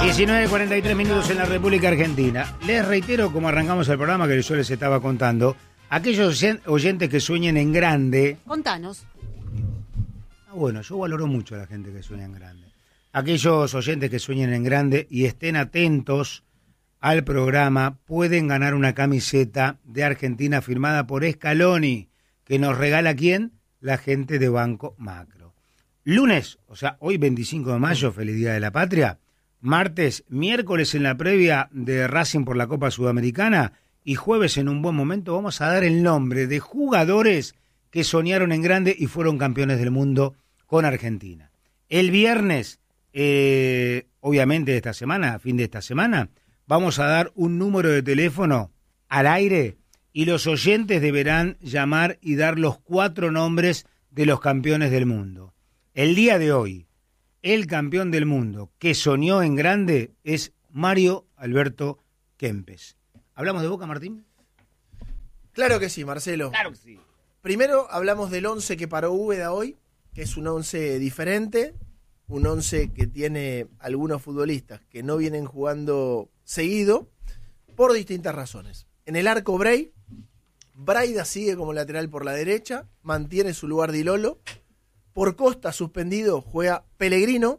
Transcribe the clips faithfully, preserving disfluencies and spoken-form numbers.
diecinueve cuarenta y tres minutos en la República Argentina. Les reitero, como arrancamos el programa, que yo les estaba contando, aquellos oyentes que sueñen en grande. Contanos. Ah, bueno, yo valoro mucho a la gente que sueña en grande. Aquellos oyentes que sueñen en grande y estén atentos al programa, pueden ganar una camiseta de Argentina firmada por Scaloni, que nos regala ¿quién? La gente de Banco Macro. Lunes, o sea, hoy veinticinco de mayo, feliz Día de la Patria. Martes, miércoles en la previa de Racing por la Copa Sudamericana y jueves en un buen momento vamos a dar el nombre de jugadores que soñaron en grande y fueron campeones del mundo con Argentina. El viernes, eh, obviamente de esta semana, a fin de esta semana, vamos a dar un número de teléfono al aire y los oyentes deberán llamar y dar los cuatro nombres de los campeones del mundo. El día de hoy, el campeón del mundo que soñó en grande es Mario Alberto Kempes. ¿Hablamos de Boca, Martín? Claro que sí, Marcelo. Claro que sí. Primero hablamos del once que paró Úbeda hoy, que es un once diferente, un once que tiene algunos futbolistas que no vienen jugando seguido por distintas razones. En el arco Bray, Braida sigue como lateral por la derecha, mantiene su lugar Di Lolo. Por Costa, suspendido, juega Pellegrino.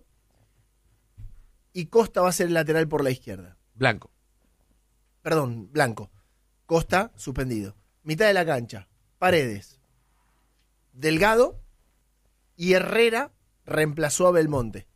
Y Costa va a ser el lateral por la izquierda. Blanco. Perdón, Blanco. Costa, suspendido. Mitad de la cancha, Paredes. Delgado. Y Herrera reemplazó a Belmonte.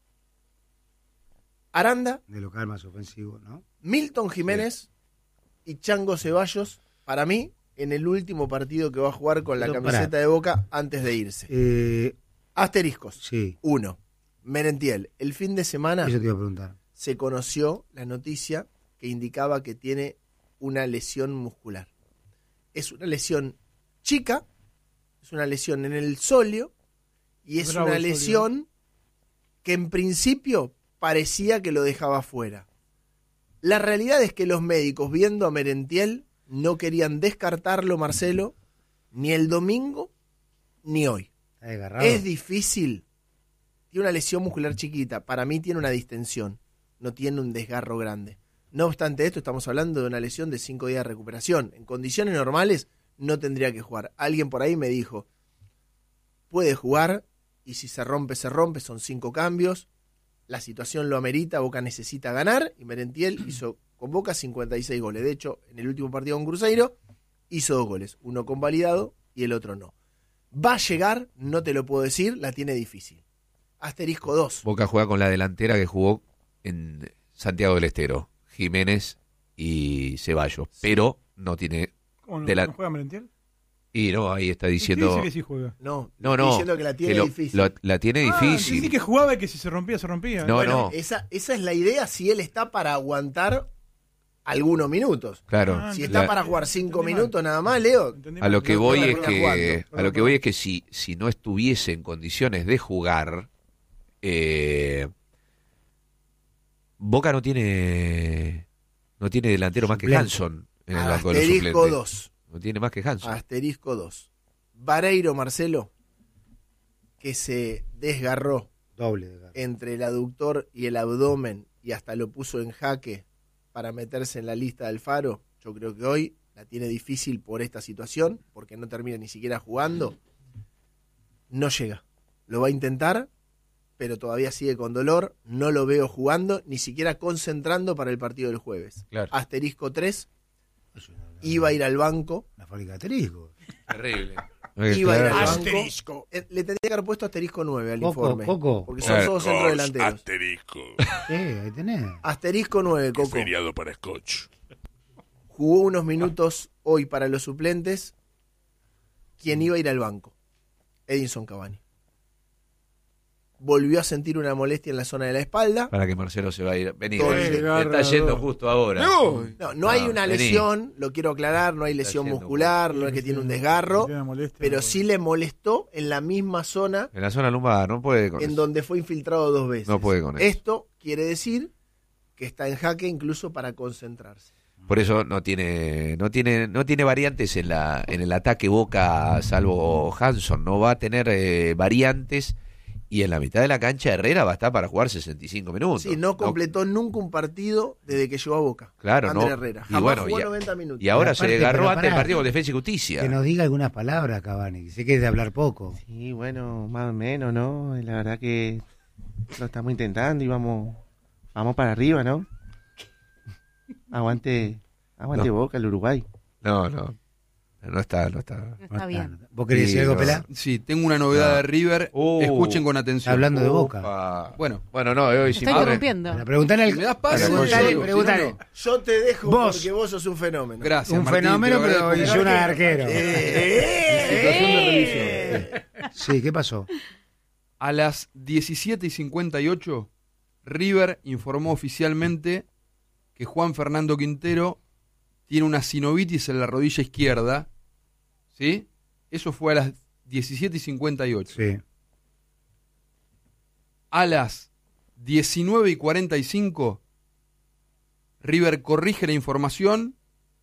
Aranda. De local más ofensivo, ¿no? Milton Jiménez sí. Y Chango Ceballos, para mí, en el último partido que va a jugar con la Pero camiseta para. de Boca antes de irse. Eh, Asteriscos. Sí. Uno. Merentiel. El fin de semana Eso te iba a preguntar. Se conoció la noticia que indicaba que tiene una lesión muscular. Es una lesión chica, es una lesión en el sóleo y es Bravo una lesión sóleo. Que en principio parecía que lo dejaba fuera. La realidad es que los médicos, viendo a Merentiel, no querían descartarlo, Marcelo, ni el domingo, ni hoy. Es difícil. Tiene una lesión muscular chiquita. Para mí tiene una distensión. No tiene un desgarro grande. No obstante esto, estamos hablando de una lesión de cinco días de recuperación. En condiciones normales no tendría que jugar. Alguien por ahí me dijo, puede jugar y si se rompe, se rompe. Son cinco cambios. La situación lo amerita. Boca necesita ganar y Merentiel hizo... con Boca cincuenta y seis goles. De hecho, en el último partido con Cruzeiro hizo dos goles. Uno convalidado y el otro no. Va a llegar, no te lo puedo decir, la tiene difícil. Asterisco dos. Boca juega con la delantera que jugó en Santiago del Estero. Jiménez y Ceballos. Sí. Pero no tiene... ¿Cómo no, de la... ¿no juega Merentiel? Y no, ahí está diciendo... ¿Qué dice que sí juega? No, no, no diciendo que la tiene que lo, difícil. Lo, la tiene ah, difícil. Sí, sí que jugaba y que si se rompía, se rompía. No, bueno, no. Esa, esa es la idea si él está para aguantar algunos minutos. Claro. Ah, si está la, para jugar cinco minutos nada más, Leo. A lo que no, voy no es que jugando. a lo que voy es que si si no estuviese en condiciones de jugar, eh, Boca no tiene no tiene delantero más que Hanson en el banco de los suplentes. Asterisco dos. No tiene más que Hanson. Asterisco dos. Vareiro, Marcelo, que se desgarró Doble desgarro. entre el aductor y el abdomen y hasta lo puso en jaque para meterse en la lista del Faro. Yo creo que hoy la tiene difícil por esta situación, porque no termina ni siquiera jugando. No llega. Lo va a intentar, pero todavía sigue con dolor. No lo veo jugando, ni siquiera concentrando para el partido del jueves. Claro. Asterisco tres. Iba a ir al banco. La fábrica de asterisco. Terrible. Iba a ir al banco. Asterisco. Eh, Le tendría que haber puesto asterisco nueve al Coco, informe. Coco. Porque son todos centrodelanteros. Asterisco. Sí, ahí tenés. Asterisco nueve, Coco. Feriado para Scotch. Jugó unos minutos hoy para los suplentes. ¿Quién iba a ir al banco? Edinson Cavani. Volvió a sentir una molestia en la zona de la espalda. Para que Marcelo se va a ir. Vení, Todo vení, el- te está yendo justo ahora. No. No, no hay una vení. lesión, lo quiero aclarar, no hay lesión yendo, muscular, no es que tiene un desgarro, Tiene una molestia, pero no. sí le molestó en la misma zona En la zona lumbar, no puede con en eso. donde fue infiltrado dos veces. No puede con eso. Esto quiere decir que está en jaque incluso para concentrarse. Por eso no tiene no tiene no tiene variantes en la en el ataque Boca, salvo Hanson, no va a tener eh, variantes Y en la mitad de la cancha Herrera va a estar para jugar sesenta y cinco minutos. Sí, no completó no. nunca un partido desde que llegó a Boca. Claro, Andrés no. Herrera. Y Jamás bueno, jugó y, a, noventa minutos. y ahora aparte, se agarró antes del pará, partido con Defensa y Justicia. Que nos diga algunas palabras, Cavani. Sé que es de hablar poco. Sí, bueno, más o menos, ¿no? La verdad que lo estamos intentando y vamos, vamos para arriba, ¿no? Aguante, aguante No. Boca, el Uruguay. No, no. No está, no está. No está bien. ¿Vos querés Sí, decir algo, no. Pelá? Sí, tengo una novedad No. de River. Uh. Escuchen con atención. Está hablando de Boca. Opa. Bueno, Bueno, no, hoy Me sí. está A ver, interrumpiendo. Pero preguntale al... ¿me das paso? Preguntale, Yo digo, preguntale. si no, no. Yo te dejo Vos. porque vos sos un fenómeno. Gracias, Un Martín, fenómeno, te lo pero agradezco. hizo una de arquero. Situación de revisión. Sí, ¿qué pasó? A las diecisiete y cincuenta y ocho, River informó oficialmente que Juan Fernando Quintero tiene una sinovitis en la rodilla izquierda. ¿Sí? Eso fue a las diecisiete y cincuenta y ocho. Sí. A las diecinueve y cuarenta y cinco, River corrige la información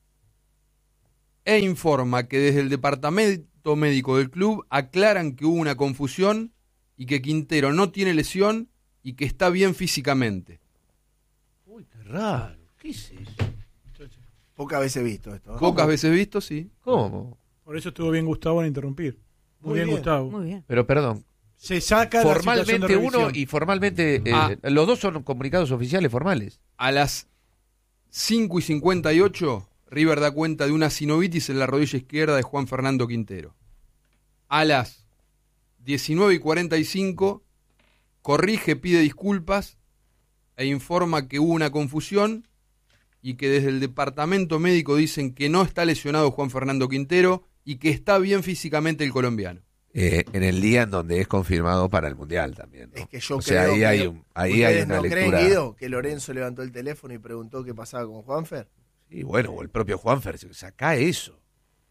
e informa que desde el departamento médico del club aclaran que hubo una confusión y que Quintero no tiene lesión y que está bien físicamente. Uy, qué raro. ¿Qué es eso? Pocas veces visto esto. ¿no? Pocas veces visto, sí. ¿Cómo? Por eso estuvo bien Gustavo en interrumpir. Muy, Muy bien, bien. Gustavo. Muy bien. Pero perdón, Se saca la situación formalmente de uno revisión. y formalmente eh, Ah. los dos son comunicados oficiales formales. A las cinco y cincuenta y ocho, River da cuenta de una sinovitis en la rodilla izquierda de Juan Fernando Quintero. A las diecinueve y cuarenta y cinco, corrige, pide disculpas e informa que hubo una confusión y que desde el departamento médico dicen que no está lesionado Juan Fernando Quintero y que está bien físicamente el colombiano. Eh, en el día en donde es confirmado para el Mundial también, ¿no? Es que yo o sea, creo ahí que- hay, un, ahí ¿Ustedes hay una no creen, lectura. Guido, que Lorenzo levantó el teléfono y preguntó qué pasaba con Juanfer? Y bueno, o el propio Juanfer, saca eso.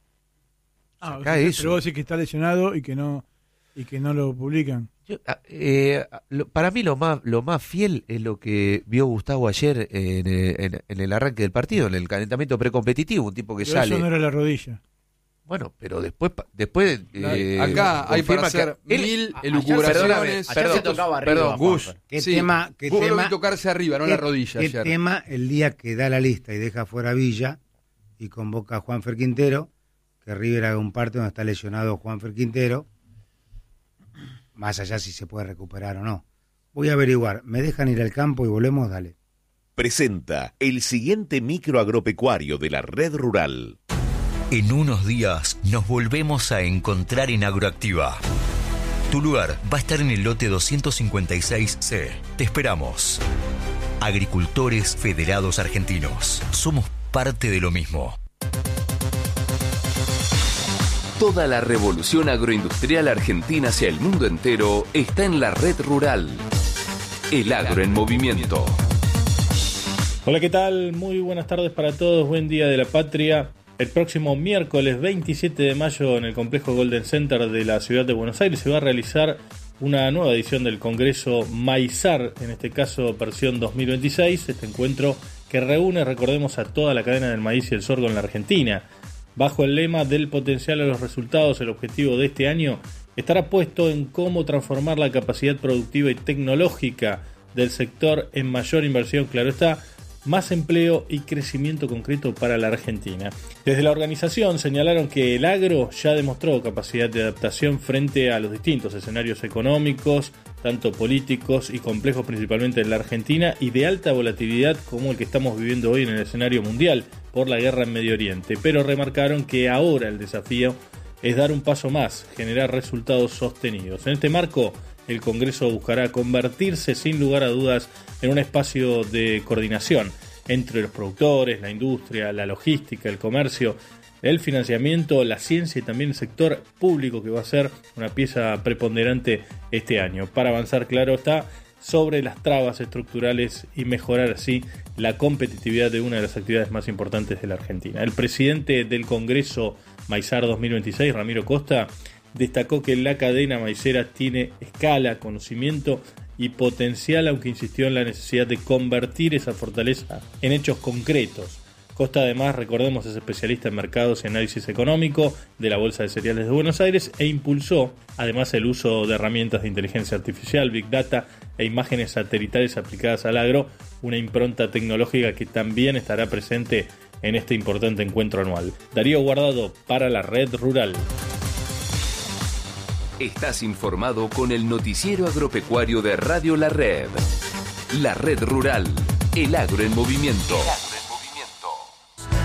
Ah, Sacá o sea, eso. pero vos decís que está lesionado y que no y que no lo publican. Yo, ah, eh, lo- para mí lo más lo más fiel es lo que vio Gustavo ayer en, eh, en- en el arranque del partido, en el calentamiento precompetitivo, un tipo que Pero sale. eso no era la rodilla. Bueno, pero después pa- después eh, Acá hay para confirma hacer que- él- mil a- elucubraciones. ayer se tocaba arriba, Perdón, Gus. ¿Qué Sí, tema, qué vos lo tema, vi tocarse arriba, no en qué- la rodilla qué ayer. tema el día que da la lista y deja fuera a Villa y convoca a Juanfer Quintero, que River haga un parte donde está lesionado Juanfer Quintero, más allá si se puede recuperar o no. Voy a averiguar. ¿Me dejan ir al campo y volvemos? Dale. Presenta el siguiente micro agropecuario de la red rural. En unos días nos volvemos a encontrar en Agroactiva. Tu lugar va a estar en el lote doscientos cincuenta y seis C. Te esperamos. Agricultores Federados Argentinos. Somos parte de lo mismo. Toda la revolución agroindustrial argentina hacia el mundo entero está en la red rural. El agro en movimiento. Hola, ¿qué tal? Muy buenas tardes para todos, buen día de la patria. El próximo miércoles veintisiete de mayo en el complejo Golden Center de la ciudad de Buenos Aires se va a realizar una nueva edición del Congreso Maizar, en este caso versión dos mil veintiséis, este encuentro que reúne, recordemos, a toda la cadena del maíz y el sorgo en la Argentina. Bajo el lema del potencial a los resultados, el objetivo de este año estará puesto en cómo transformar la capacidad productiva y tecnológica del sector en mayor inversión, claro está, más empleo y crecimiento concreto para la Argentina. Desde la organización señalaron que el agro ya demostró capacidad de adaptación frente a los distintos escenarios económicos, tanto políticos y complejos principalmente en la Argentina, y de alta volatilidad como el que estamos viviendo hoy en el escenario mundial por la guerra en Medio Oriente. Pero remarcaron que ahora el desafío es dar un paso más, generar resultados sostenidos. En este marco, el Congreso buscará convertirse sin lugar a dudas en un espacio de coordinación entre los productores, la industria, la logística, el comercio, el financiamiento, la ciencia y también el sector público, que va a ser una pieza preponderante este año para avanzar, claro está, sobre las trabas estructurales y mejorar así la competitividad de una de las actividades más importantes de la Argentina. El presidente del Congreso Maizar dos mil veintiséis, Ramiro Costa, destacó que la cadena maicera tiene escala, conocimiento y potencial, aunque insistió en la necesidad de convertir esa fortaleza en hechos concretos, Costa además, recordemos, es especialista en mercados y análisis económico de la Bolsa de Cereales de Buenos Aires e impulsó además el uso de herramientas de inteligencia artificial, Big Data e imágenes satelitales aplicadas al agro, una impronta tecnológica que también estará presente en este importante encuentro anual. Darío Guardado para la Red Rural. Estás informado con el noticiero agropecuario de Radio La Red. La Red Rural, el agro en movimiento.